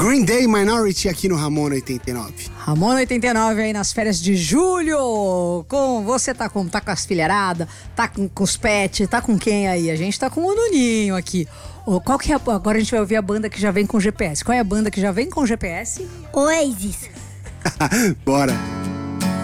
Green Day Minority aqui no Ramona 89. Ramona 89 aí nas férias de julho. Você tá com as filharadas, tá com os pets, tá com quem aí? A gente tá com o Nuninho aqui. Qual que é agora a gente vai ouvir a banda que já vem com GPS. Qual é a banda que já vem com GPS? Oasis. Bora.